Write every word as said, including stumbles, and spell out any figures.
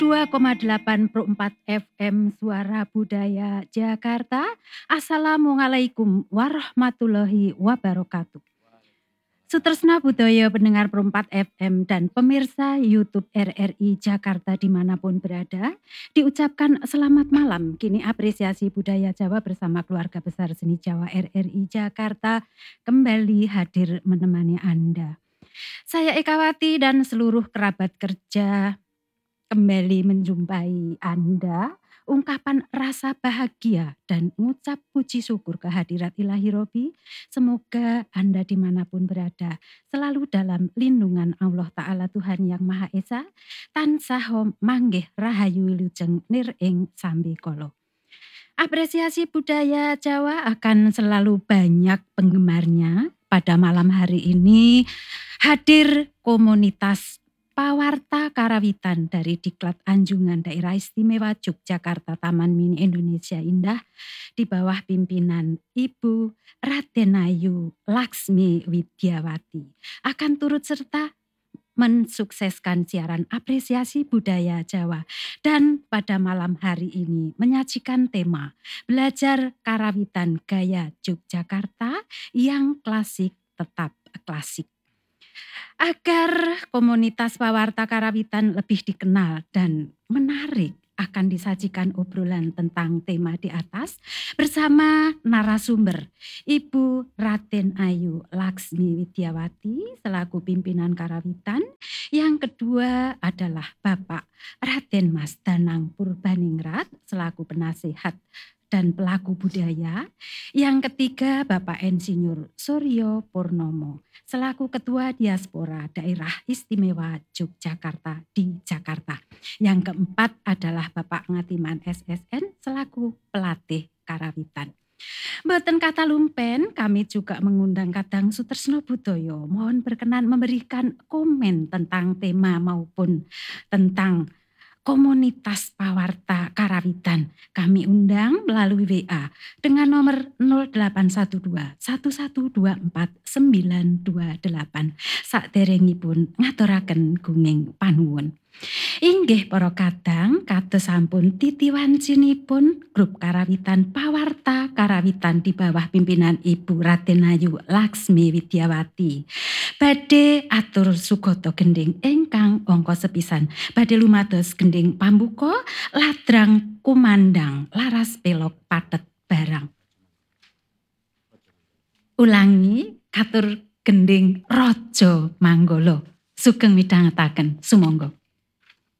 dua koma delapan empat F M Suara Budaya Jakarta. Assalamualaikum warahmatullahi wabarakatuh. Sutresna Budaya pendengar perempat F M dan pemirsa YouTube R R I Jakarta dimanapun berada, diucapkan selamat malam. Kini apresiasi budaya Jawa bersama keluarga besar seni Jawa R R I Jakarta kembali hadir menemani Anda. Saya Ekawati dan seluruh kerabat kerja kembali menjumpai Anda, ungkapan rasa bahagia dan ngucap puji syukur kehadirat Ilahi Robi. Semoga Anda dimanapun berada selalu dalam lindungan Allah Ta'ala Tuhan Yang Maha Esa, tansah manggih rahayu wilujeng nir ing sambi kala. Apresiasi budaya Jawa akan selalu banyak penggemarnya. Pada malam hari ini hadir komunitas Pawarta Karawitan dari Diklat Anjungan Daerah Istimewa Yogyakarta Taman Mini Indonesia Indah di bawah pimpinan Ibu Radenayu Laksmi Widyawati akan turut serta mensukseskan siaran apresiasi budaya Jawa dan pada malam hari ini menyajikan tema Belajar Karawitan Gaya Yogyakarta yang klasik tetap klasik. Agar komunitas Pawarta Karawitan lebih dikenal dan menarik, akan disajikan obrolan tentang tema di atas bersama narasumber Ibu Raden Ayu Laksmi Widyawati selaku pimpinan Karawitan. Yang kedua adalah Bapak Raden Mas Danang Purbaningrat selaku penasihat dan pelaku budaya. Yang ketiga Bapak Insinyur Suryo Purnomo selaku Ketua Diaspora Daerah Istimewa Yogyakarta di Jakarta. Yang keempat adalah Bapak Ngatiman S S N selaku pelatih Karawitan. Mboten kata lumpen, kami juga mengundang Kadang Sutresno Budoyo. Mohon berkenan memberikan komen tentang tema maupun tentang komunitas Pawarta Karawitan. Kami undang melalui W A dengan nomor nol delapan satu dua satu satu dua empat sembilan dua delapan. Saderengipun ngaturaken gunging panuwun. Inggih para kadang kados sampun titiwancinipun grup Karawitan Pawarta Karawitan di bawah pimpinan Ibu Radenayu Laksmi Widyawati badhe atur sugata gending ingkang angka sepisan badhe lumados gending pambuka ladrang kumandang laras pelok patet barang. Ulangi katur gending raja manggala sugeng midhangetaken sumangga.